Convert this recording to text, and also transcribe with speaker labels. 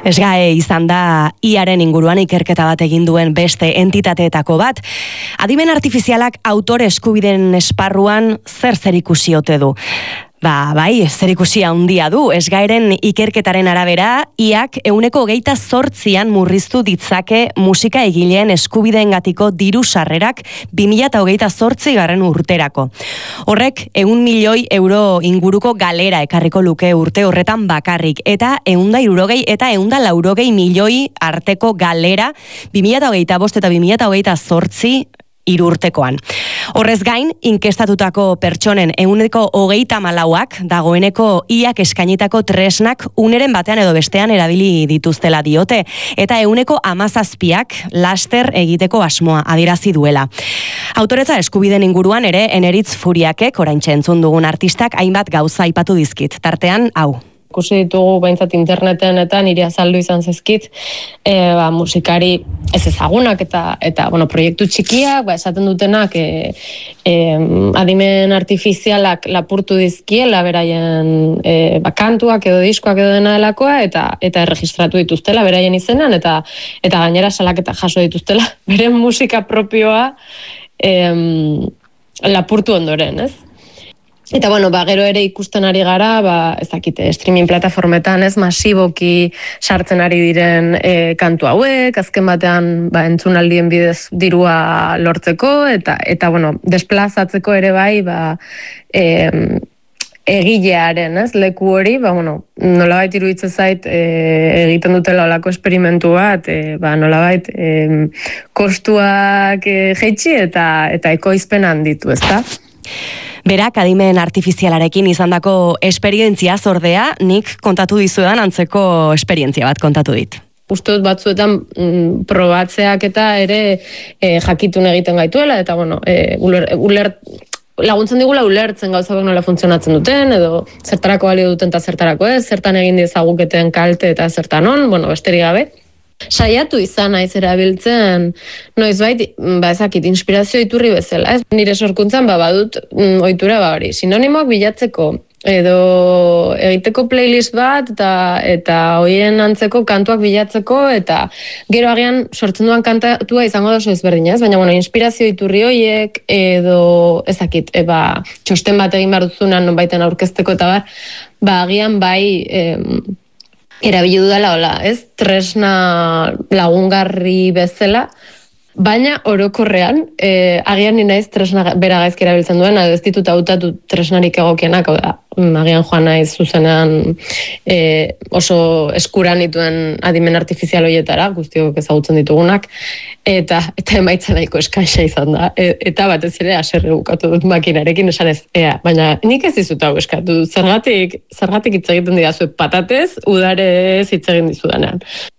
Speaker 1: SGAE izan da iaren inguruan ikerketa bat egin duen beste entitateetako bat. Adimen artifizialak autore eskubideen esparruan zer zerikusi ote du? Bai, zerikusia handia du. SGAEren ikerketaren arabera, iak 28% murriztu ditzake musika egileen eskubideengatiko diru sarrerak 2028 urterako. Horrek 100 milioi euro inguruko galera ekarriko luke urte horretan bakarrik, eta 160 eta 180 milioi arteko galera 2025 eta 2028 urtekoan. Horrez gain, inkestatutako pertsonen 34%ak dagoeneko iak eskainitako tresnak uneren batean edo bestean erabili dituztela diote, eta 17%ak laster egiteko asmoa adierazi duela. Autoretza eskubideen inguruan ere Eneritz Furiakek, oraintxe entzun dugun artistak, hainbat gauza aipatu dizkit, tartean hau.
Speaker 2: Ikusi ditugu behintzat interneten eta niri azaldu izan zezkit, musikari ez ezagunak eta proiektu txikiak, esaten dutenak adimen artifizialak lapurtu dizkiela beraien kantuak edo diskoak edo dena delakoa eta erregistratu dituztela beraien izenan eta gainera salaketa jaso dituztela beren musika propioa lapurtu ondoren, ez? Eta gero ere ikusten ari gara, ezakite, streaming plataformetan, ez, masiboki sartzen ari diren kantu hauek, azken batean entzunaldien bidez dirua lortzeko, eta desplazatzeko ere bai, egilearen, ez, leku hori, nolabait iruditzen zait egiten dutela olako esperimentu bat, nolabait kostuak jeitsi eta ekoizpen handitu, ezta?
Speaker 1: Berak adimen artifizialarekin izandako esperientzia zordea, nik kontatu dizuedan antzeko esperientzia bat kontatu dit.
Speaker 2: Uste dut batzuetan probatzeak eta ere jakitun egiten gaituela, eta laguntzen digula ulertzen gauzak nola funtzionatzen duten, edo zertarako balio duten eta zertarako ez, zertan egin diezaguketen kalte eta zertan on, besterik gabe. Saiatu izan naiz erabiltzen, noizbait, ezakit, inspirazio iturri bezala, ez? Nire sorkuntzan, badut ohitura hori, sinonimoak bilatzeko, edo egiteko playlist bat, eta hoien antzeko kantuak bilatzeko, eta gero agian sortzen duan kantatua izango da oso ezberdin, ez? Baina, inspirazio iturri horiek, edo, ezakit, txosten bat egin behar duzunan, nonbaiten aurkezteko, eta agian erabili dudala, ez? Tresna lagungarri bezala, baina orokorrean, agian ni naiz tresna bera gaizki erabiltzen duen, ez ditut hautatu tresnarik egokienak, agian joan naiz zuzenean oso eskuran dituen adimen artifizial horietara, guztiok ezagutzen ditugunak, eta emaitza nahiko eskaisa izan da. Eta batez ere haserre bukatu dut makinarekin esanez, baina nik ez dizut hau eskatu, zergatik hitz egiten didazu patatez, udarez hitz egin dizudanean.